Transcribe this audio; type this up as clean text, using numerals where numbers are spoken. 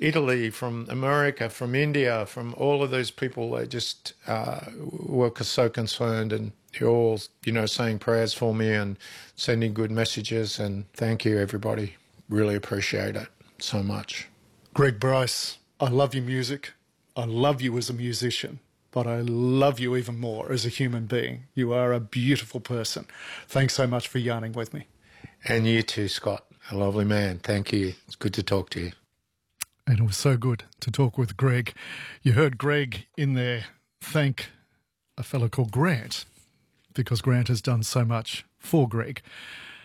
Italy, from America, from India, from all of those people. They just were so concerned, and you're all, saying prayers for me and sending good messages. And thank you, everybody. Really appreciate it so much. Greg Bryce, I love your music. I love you as a musician, but I love you even more as a human being. You are a beautiful person. Thanks so much for yarning with me. And you too, Scott. A lovely man. Thank you. It's good to talk to you. And it was so good to talk with Greg. You heard Greg in there thank a fellow called Grant, because Grant has done so much for Greg.